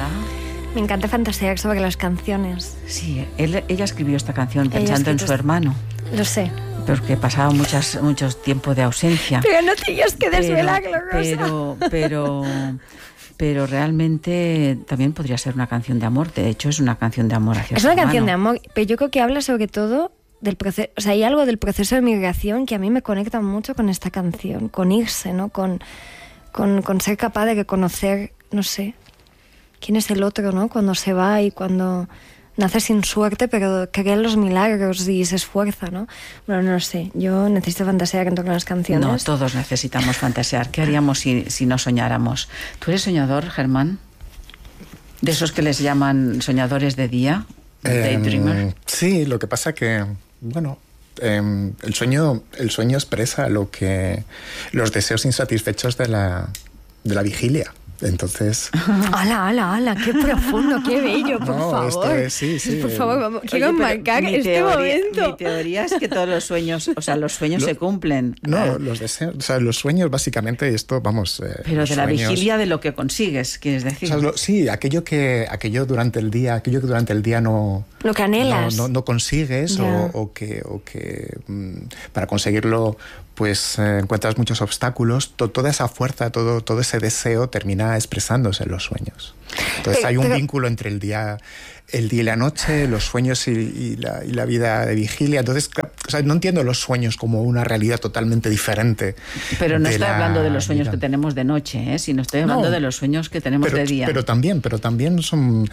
¿verdad? Me encanta fantasear sobre las canciones. Sí, ella escribió esta canción pensando en su hermano. Lo sé. Porque pasaba mucho tiempo de ausencia. Pero no tenías que desvelarlo, Rosa. Pero realmente también podría ser una canción de amor. De hecho, es una canción de amor hacia su hermano. Es una canción de amor, pero yo creo que habla sobre todo del proceso. O sea, hay algo del proceso de migración que a mí me conecta mucho con esta canción, con irse, ¿no? Con ser capaz de reconocer, no sé, quién es el otro, ¿no? Cuando se va y cuando nace sin suerte, pero cree en los milagros y se esfuerza, ¿no? Bueno, no sé, yo necesito fantasear en torno a las canciones. No, todos necesitamos fantasear. ¿Qué haríamos si no soñáramos? ¿Tú eres soñador, Germán? ¿De esos que les llaman soñadores de día? Daydreamer. Sí, lo que pasa que, bueno, el sueño expresa los deseos insatisfechos de la vigilia. Entonces... ¡Hala! ¡Qué profundo, qué bello! Por favor. Sí. Por favor, vamos, quiero enmarcar este momento. Mi teoría es que todos los sueños, o sea, los sueños se cumplen. No, los deseos, o sea, los sueños básicamente, esto, vamos... Pero de la vigilia de lo que consigues, ¿quieres decir? O sea, sí, aquello que durante el día no... Lo que anhelas. No consigues o que para conseguirlo pues encuentras muchos obstáculos, toda esa fuerza, todo ese deseo termina expresándose en los sueños. Entonces hay un vínculo entre el día y la noche, los sueños y la vida de vigilia. Entonces, o sea, no entiendo los sueños como una realidad totalmente diferente. Pero no estoy hablando de los sueños que tenemos de noche, sino estoy hablando de los sueños que tenemos de día. Pero también son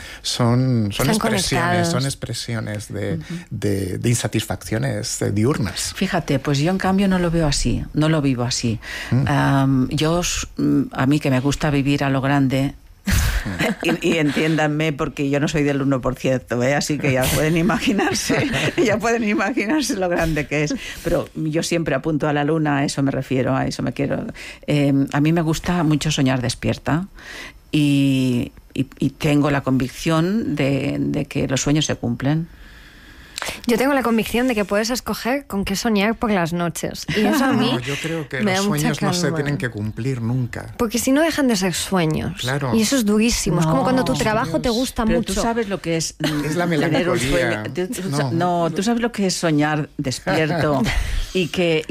expresiones de insatisfacciones diurnas. Fíjate, pues yo en cambio no lo veo así, no lo vivo así. A mí que me gusta vivir a lo grande, y entiéndanme porque yo no soy del 1%, así que ya pueden imaginarse lo grande que es, pero yo siempre apunto a la luna, a eso me refiero, a eso me quiero. A mí me gusta mucho soñar despierta y tengo la convicción de que los sueños se cumplen. Yo tengo la convicción de que puedes escoger con qué soñar por las noches. Y eso a mí yo creo que los sueños no se tienen que cumplir nunca. Porque si no dejan de ser sueños. Claro. Y eso es durísimo. Es como cuando tu trabajo te gusta pero mucho. Tú sabes lo que es... Es la melancolía. Tú sabes lo que es soñar despierto y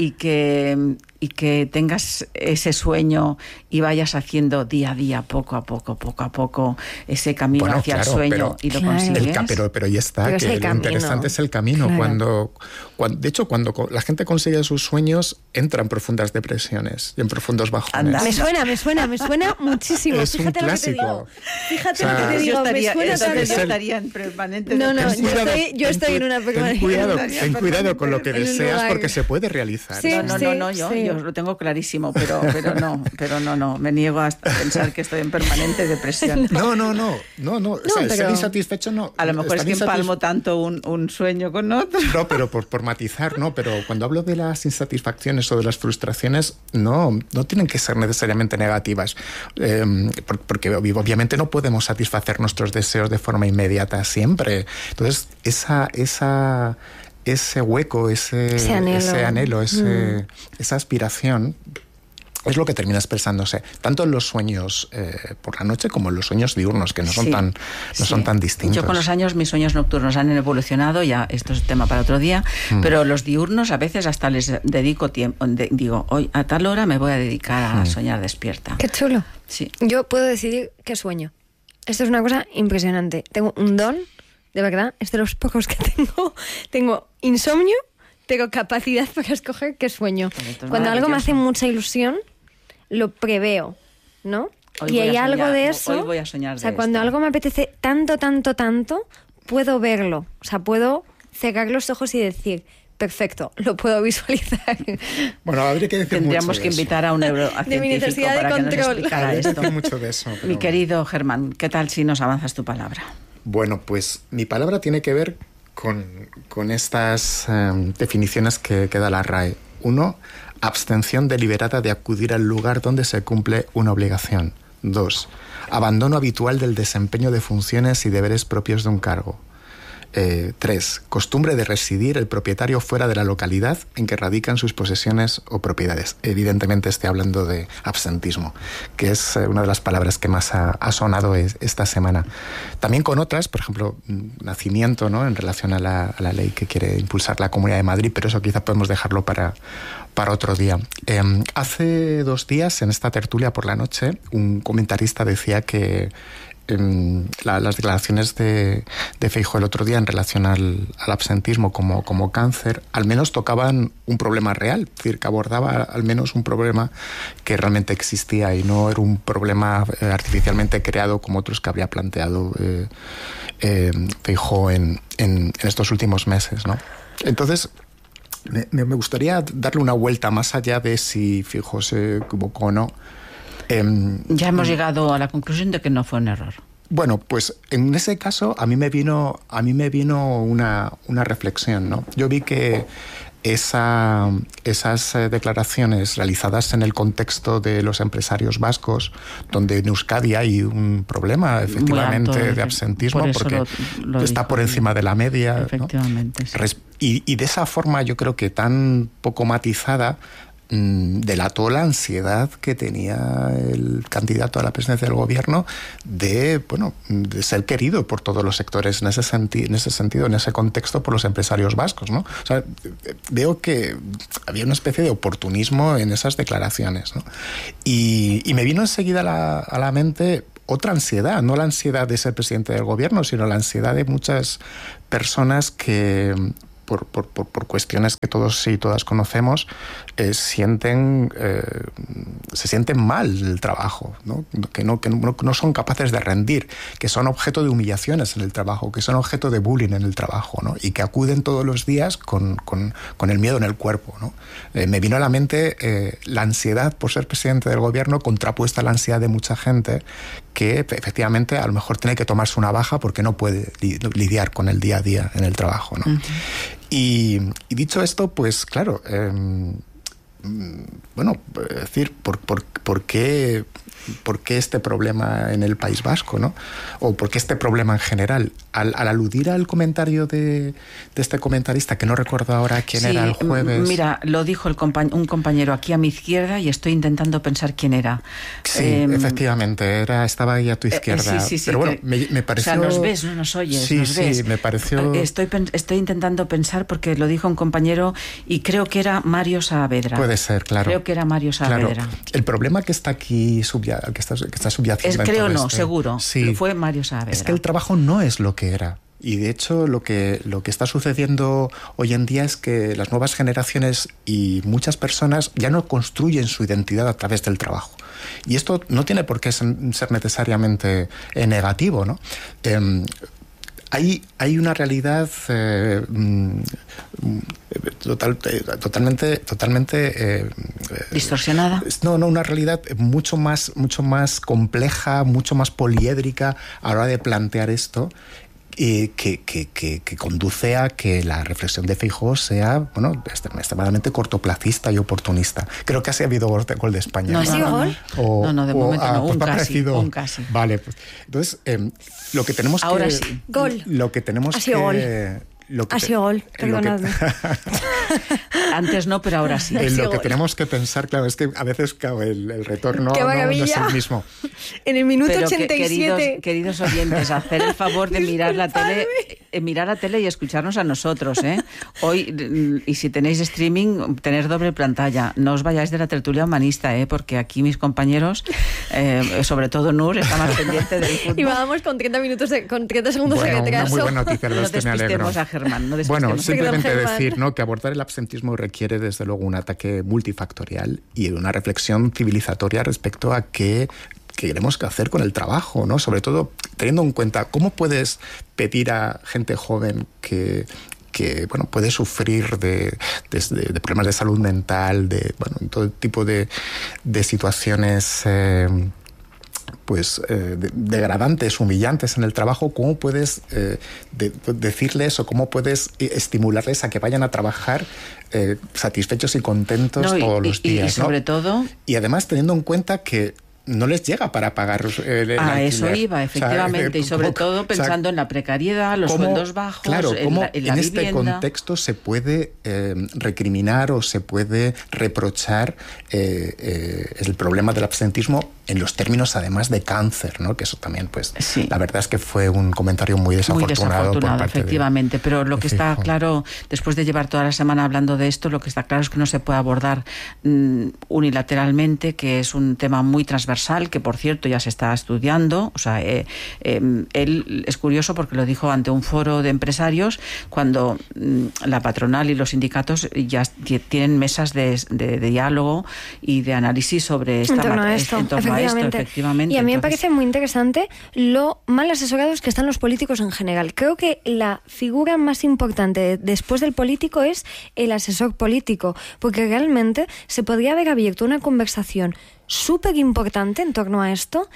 que tengas ese sueño y vayas haciendo día a día, poco a poco, ese camino hacia el sueño y lo consigues. Pero ya está, pero que lo interesante es el camino. Claro. De hecho, cuando la gente consigue sus sueños, entra en profundas depresiones y en profundos bajones. Me suena muchísimo. Es Fíjate un clásico. Fíjate lo que te digo, yo estaría en permanente depresión. Yo estoy en una permanente. Ten cuidado con lo que deseas porque se puede realizar. Sí, yo lo tengo clarísimo, pero no, me niego a pensar que estoy en permanente depresión. No. Ser insatisfecho no. A lo mejor es que empalmo tanto un sueño con otro. No, pero por matizar, no, pero cuando hablo de las insatisfacciones o de las frustraciones, no tienen que ser necesariamente negativas, porque obviamente no podemos satisfacer nuestros deseos de forma inmediata siempre. Entonces, ese hueco, ese anhelo, esa aspiración es lo que termina expresándose tanto en los sueños por la noche como en los sueños diurnos, que no son tan distintos. Yo con los años mis sueños nocturnos han evolucionado, ya esto es tema para otro día, pero los diurnos a veces hasta les dedico tiempo, digo, hoy a tal hora me voy a dedicar a soñar despierta. Qué chulo. Sí. Yo puedo decidir qué sueño. Esto es una cosa impresionante. Tengo un don, de verdad, es de los pocos que tengo. Tengo insomnio, tengo capacidad para escoger qué sueño. Cuando algo me hace mucha ilusión, lo preveo, ¿no? Y hay algo de eso. Hoy voy a soñar de cuando algo me apetece tanto, puedo verlo. O sea, puedo cerrar los ojos y decir, perfecto, lo puedo visualizar. Bueno, habría que decir Tendríamos que invitar a un neurocientífico de mi necesidad para de control. que nos explicara esto. Mucho de eso, pero... Mi querido Germán, ¿qué tal si nos avanzas tu palabra? Bueno, pues mi palabra tiene que ver con estas definiciones que da la RAE. 1, abstención deliberada de acudir al lugar donde se cumple una obligación. 2, abandono habitual del desempeño de funciones y deberes propios de un cargo. 3. Costumbre de residir el propietario fuera de la localidad en que radican sus posesiones o propiedades. Evidentemente estoy hablando de absentismo, que es una de las palabras que más ha sonado esta semana. También con otras, por ejemplo, nacimiento, ¿no?, en relación a la ley que quiere impulsar la Comunidad de Madrid, pero eso quizá podemos dejarlo para otro día. Hace 2 días, en esta tertulia por la noche, un comentarista decía que las declaraciones de Feijóo el otro día en relación al absentismo como cáncer, al menos tocaban un problema real, es decir, que abordaba al menos un problema que realmente existía y no era un problema artificialmente creado como otros que habría planteado Feijóo en estos últimos meses, ¿no? Entonces, me gustaría darle una vuelta más allá de si Feijóo se equivocó o no. Ya hemos llegado a la conclusión de que no fue un error. Bueno, pues en ese caso a mí me vino una reflexión, ¿no? Yo vi que esas declaraciones realizadas en el contexto de los empresarios vascos, donde en Euskadi hay un problema efectivamente de absentismo, porque lo está por encima de la media, efectivamente, ¿no? Sí. Y de esa forma yo creo que tan poco matizada delató la ansiedad que tenía el candidato a la presidencia del gobierno de ser querido por todos los sectores en ese sentido, en ese contexto, por los empresarios vascos, ¿no? O sea, veo que había una especie de oportunismo en esas declaraciones, ¿no? Y me vino enseguida a la mente otra ansiedad, no la ansiedad de ser presidente del gobierno, sino la ansiedad de muchas personas que por cuestiones que todos y todas conocemos, se sienten mal el trabajo, ¿no? Que no son capaces de rendir, que son objeto de humillaciones en el trabajo, que son objeto de bullying en el trabajo, ¿no? Y que acuden todos los días con el miedo en el cuerpo, ¿no? Me vino a la mente la ansiedad por ser presidente del gobierno contrapuesta a la ansiedad de mucha gente que efectivamente a lo mejor tiene que tomarse una baja porque no puede lidiar con el día a día en el trabajo, ¿no? Uh-huh. Y dicho esto, pues claro, es decir, ¿por qué este problema en el País Vasco, ¿no? O ¿por qué este problema en general? Al aludir al comentario de este comentarista, que no recuerdo ahora quién era el jueves... Mira, lo dijo un compañero aquí a mi izquierda y estoy intentando pensar quién era. Sí, efectivamente, estaba ahí a tu izquierda. Sí, pero bueno, me pareció... O sea, nos ves, no nos oyes, sí, nos ves. Sí, me pareció... Estoy intentando pensar porque lo dijo un compañero y creo que era Mario Saavedra. Puede ser, claro. Creo que era Mario Saavedra. Claro. El problema que está aquí que está subyacente... Creo no, seguro. Sí, fue Mario Saavedra. Es que el trabajo no es lo que era. Y de hecho lo que está sucediendo hoy en día es que las nuevas generaciones y muchas personas ya no construyen su identidad a través del trabajo. Y esto no tiene por qué ser necesariamente negativo, ¿no? Hay una realidad totalmente distorsionada. No, una realidad mucho más compleja, mucho más poliédrica a la hora de plantear esto. Que conduce a que la reflexión de Feijóo sea extremadamente cortoplacista y oportunista. Creo que así ha habido gol de España. ¿No ha sido gol? No, de momento no, un casi. Vale, pues entonces lo que tenemos ahora que... sí. Gol. Lo que tenemos ha sido que... Gol. Ha sido gol, perdonadme. Antes no, pero ahora sí. Lo que tenemos que pensar, claro, es que a veces el retorno no es el mismo. En el minuto pero 87... Queridos oyentes, hacer el favor de mirar la tele y escucharnos a nosotros, ¿eh? Hoy, y si tenéis streaming, tener doble pantalla. No os vayáis de la tertulia humanista, porque aquí mis compañeros, sobre todo Nur, está más pendiente del fútbol. Y vamos con 30 segundos de retraso. Una muy buena noticia, no despistemos a Germán. Bueno, simplemente decir, ¿no?, que abordar el absentismo requiere desde luego un ataque multifactorial y una reflexión civilizatoria respecto a qué queremos que hacer con el trabajo, ¿no? Sobre todo teniendo en cuenta cómo puedes pedir a gente joven que puede sufrir de problemas de salud mental, de todo tipo de situaciones degradantes, humillantes en el trabajo. ¿Cómo puedes decirles o cómo puedes estimularles a que vayan a trabajar satisfechos y contentos todos los días? Y sobre todo... Y además teniendo en cuenta que no les llega para pagar el alquiler. Eso iba, efectivamente, y sobre todo pensando en la precariedad, los sueldos bajos, claro, en la en este vivienda. contexto se puede recriminar o se puede reprochar el problema del absentismo en los términos además de cáncer, ¿no? Que eso también, pues, sí, la verdad es que fue un comentario muy desafortunado por parte efectivamente, pero lo que está Feijóo. claro, después de llevar toda la semana hablando de esto, lo que está claro es que no se puede abordar unilateralmente, que es un tema muy transversal, que por cierto ya se está estudiando. O sea, él es curioso porque lo dijo ante un foro de empresarios cuando la patronal y los sindicatos ya tienen mesas de diálogo y de análisis sobre en torno a esto, efectivamente. Y a mí me parece muy interesante lo mal asesorados que están los políticos en general. Creo que la figura más importante después del político es el asesor político, porque realmente se podría haber abierto una conversación súper importante en torno a esto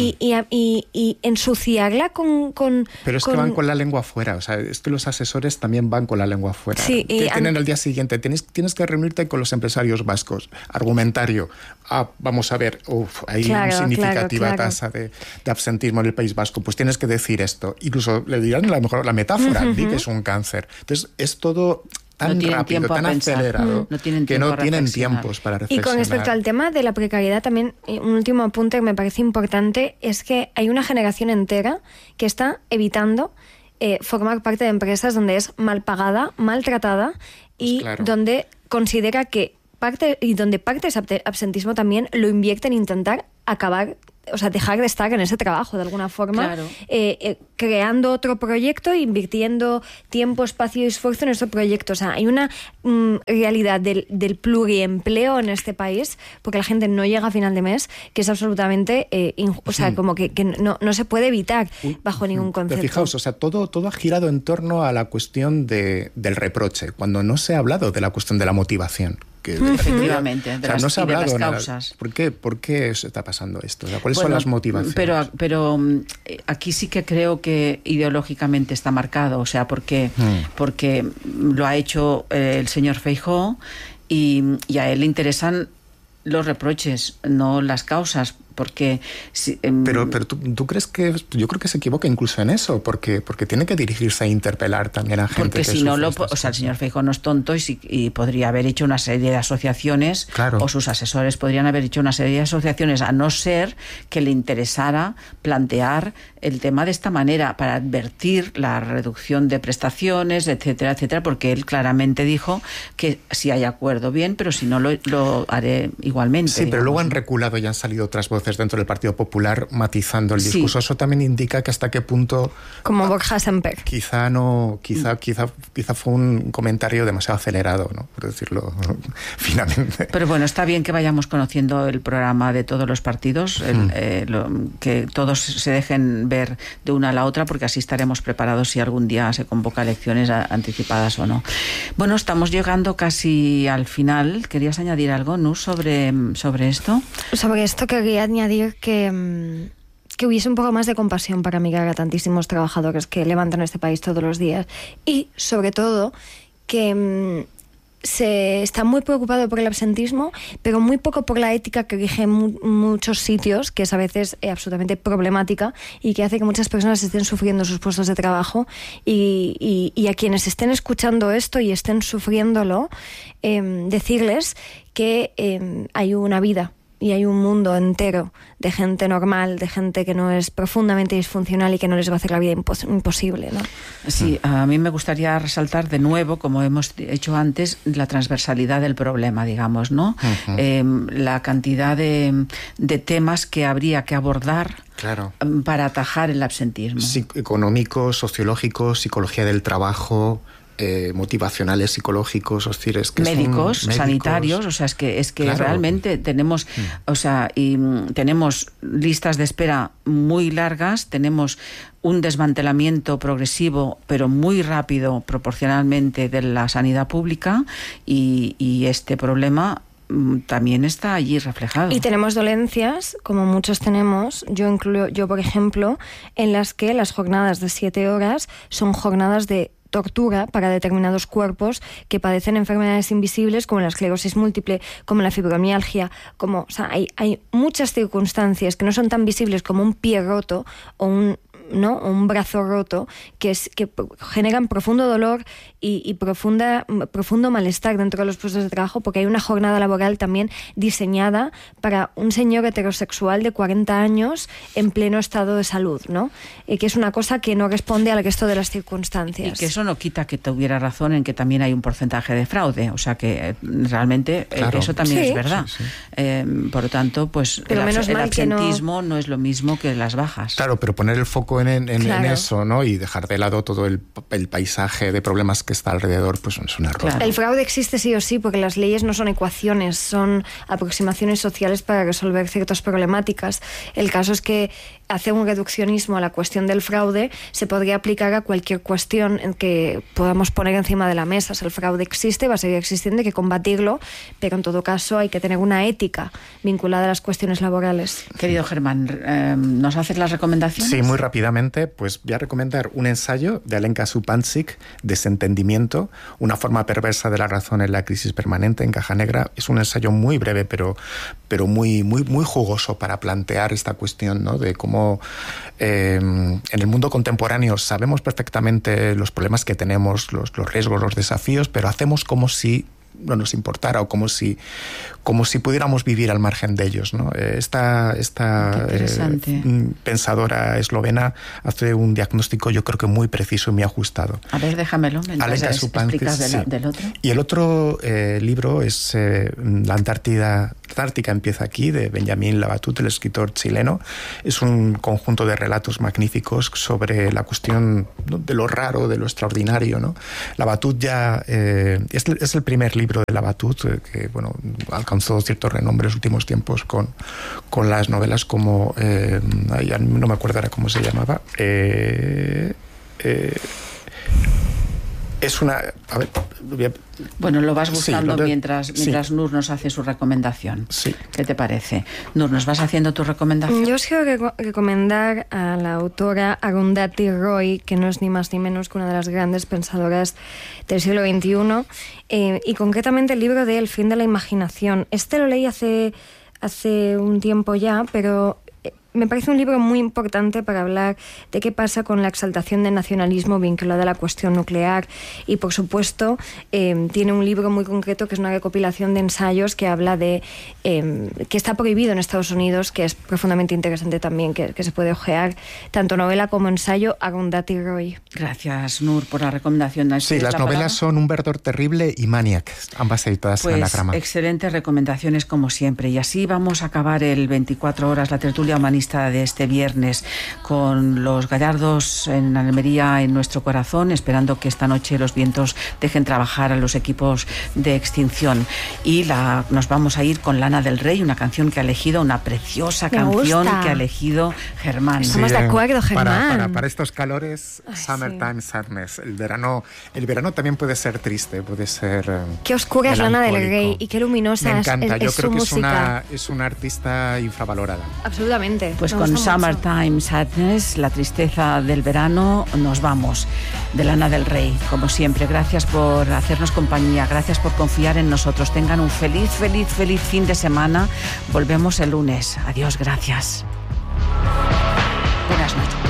y ensuciarla con... Pero es que van con la lengua afuera, o sea, es que los asesores también van con la lengua afuera. Sí, ¿Qué tienen al día siguiente? Tienes que reunirte con los empresarios vascos. Argumentario. Vamos a ver, hay una significativa tasa de absentismo en el País Vasco. Pues tienes que decir esto. Incluso le dirán a lo mejor la metáfora, di que es un cáncer. Entonces, es todo tan rápido, tan acelerado, que no tienen tiempos para reflexionar. Y con respecto al tema de la precariedad, también un último apunte que me parece importante es que hay una generación entera que está evitando formar parte de empresas donde es mal pagada, maltratada y donde considera que parte de ese absentismo también lo invierte en intentar acabar, o sea, dejar de estar en ese trabajo de alguna forma, creando otro proyecto, invirtiendo tiempo, espacio y esfuerzo en ese proyecto. O sea, hay una realidad del pluriempleo en este país, porque la gente no llega a final de mes, que es absolutamente, o sea, como que no se puede evitar bajo ningún concepto. Pero fijaos, o sea, todo ha girado en torno a la cuestión del reproche, cuando no se ha hablado de la cuestión de la motivación. Efectivamente, no se ha hablado de las causas. ¿Por qué se está pasando esto? O sea, ¿cuáles son las motivaciones? Pero aquí sí que creo que ideológicamente está marcado, o sea, porque lo ha hecho el señor Feijóo y a él le interesan los reproches, no las causas. Porque pero ¿tú crees que yo creo que se equivoca incluso en eso, porque tiene que dirigirse a interpelar también a gente porque que si no o sea, el señor Feijóo no es tonto y podría haber hecho una serie de asociaciones, o sus asesores podrían haber hecho una serie de asociaciones, a no ser que le interesara plantear el tema de esta manera para advertir la reducción de prestaciones, etcétera, etcétera, porque él claramente dijo que si hay acuerdo bien, pero si no lo haré igualmente. Sí, pero luego han reculado y han salido otras voces dentro del Partido Popular matizando el discurso. Eso también indica que hasta qué punto, como Borja Semper, quizá fue un comentario demasiado acelerado, ¿no? Por decirlo finamente. Pero bueno, está bien que vayamos conociendo el programa de todos los partidos, que todos se dejen ver de una a la otra, porque así estaremos preparados si algún día se convoca elecciones anticipadas o no. Bueno, estamos llegando casi al final. ¿Querías añadir algo, Nus, sobre esto? Sobre esto quería añadir que hubiese un poco más de compasión para mirar a tantísimos trabajadores que levantan este país todos los días, y sobre todo que se está muy preocupado por el absentismo, pero muy poco por la ética que rige muchos sitios, que es a veces absolutamente problemática y que hace que muchas personas estén sufriendo sus puestos de trabajo, y a quienes estén escuchando esto y estén sufriéndolo, decirles que hay una vida y hay un mundo entero de gente normal, de gente que no es profundamente disfuncional y que no les va a hacer la vida imposible, ¿no? Sí, a mí me gustaría resaltar de nuevo, como hemos hecho antes, la transversalidad del problema, digamos, ¿no? La cantidad de temas que habría que abordar para atajar el absentismo. Sí, económico, sociológico, psicología del trabajo, motivacionales, psicológicos, es que médicos, sanitarios, o sea, es que realmente tenemos, o sea, y tenemos listas de espera muy largas, tenemos un desmantelamiento progresivo pero muy rápido proporcionalmente de la sanidad pública, y este problema también está allí reflejado. Y tenemos dolencias, como muchos tenemos, yo por ejemplo, en las que las jornadas de 7 horas son jornadas de tortura para determinados cuerpos que padecen enfermedades invisibles como la esclerosis múltiple, como la fibromialgia, o sea, hay muchas circunstancias que no son tan visibles como un pie roto o un brazo roto, que generan profundo dolor y profundo malestar dentro de los puestos de trabajo, porque hay una jornada laboral también diseñada para un señor heterosexual de 40 años en pleno estado de salud, ¿no? Que es una cosa que no responde al resto de las circunstancias. Y que eso no quita que tuviera razón en que también hay un porcentaje de fraude, o sea que realmente claro, eso también es verdad. Sí. Por lo tanto, pues el absentismo no es lo mismo que las bajas. Claro, pero poner el foco en eso, ¿no? Y dejar de lado todo el paisaje de problemas que está alrededor, pues es un error. Claro. El fraude existe sí o sí, porque las leyes no son ecuaciones, son aproximaciones sociales para resolver ciertas problemáticas. El caso es que hacer un reduccionismo a la cuestión del fraude se podría aplicar a cualquier cuestión en que podamos poner encima de la mesa. O sea, el fraude existe, va a seguir existiendo, hay que combatirlo, pero en todo caso hay que tener una ética vinculada a las cuestiones laborales. Querido Germán, ¿nos haces las recomendaciones? Sí, muy rápidamente, pues voy a recomendar un ensayo de Alenka Supancic, Desentendimiento, una forma perversa de la razón en la crisis permanente, en Caja Negra. Es un ensayo muy breve, pero muy jugoso para plantear esta cuestión, ¿no? De cómo en el mundo contemporáneo sabemos perfectamente los problemas que tenemos, los riesgos, los desafíos, pero hacemos como si no nos importara o como si pudiéramos vivir al margen de ellos, ¿no? Esta pensadora eslovena hace un diagnóstico, yo creo que muy preciso y muy ajustado. A ver, déjamelo, mientras explicas del otro. Y el otro libro es La Antártica empieza aquí, de Benjamín Labatut, el escritor chileno. Es un conjunto de relatos magníficos sobre la cuestión, ¿no?, de lo raro, de lo extraordinario, ¿no? Labatut ya es el primer libro de Labatut que alcanzó cierto renombre en los últimos tiempos con las novelas como ya no me acuerdo ahora cómo se llamaba. Es una... A ver, bueno, lo vas buscando mientras Nur nos hace su recomendación. Sí. ¿Qué te parece? Nur, ¿nos vas haciendo tu recomendación? Yo os quiero recomendar a la autora Arundhati Roy, que no es ni más ni menos que una de las grandes pensadoras del siglo XXI, y concretamente el libro de El fin de la imaginación. Este lo leí hace un tiempo ya, pero me parece un libro muy importante para hablar de qué pasa con la exaltación del nacionalismo vinculada a la cuestión nuclear, y por supuesto tiene un libro muy concreto que es una recopilación de ensayos que habla de que está prohibido en Estados Unidos, que es profundamente interesante también, que se puede ojear, tanto novela como ensayo. Arundhati Roy. Gracias, Nur, por la recomendación. Sí, las novelas son Un verdor terrible y Maniac, ambas editadas en Anagrama. Excelentes recomendaciones como siempre, y así vamos a acabar el 24 horas, la tertulia humanista de este viernes, con los gallardos en Almería en nuestro corazón, esperando que esta noche los vientos dejen trabajar a los equipos de extinción. Y nos vamos a ir con Lana del Rey, una canción que ha elegido, una preciosa canción que ha elegido Germán. Estamos de acuerdo, Germán. Para estos calores, Summertime Sadness. El verano también puede ser triste, puede ser qué oscura es Lana del Rey y qué luminosa. Me encanta, yo creo que música. es una artista infravalorada. Absolutamente. Pues con Summertime Sadness, la tristeza del verano, nos vamos, de Lana del Rey, como siempre. Gracias por hacernos compañía, gracias por confiar en nosotros. Tengan un feliz fin de semana. Volvemos el lunes. Adiós, gracias. Buenas noches.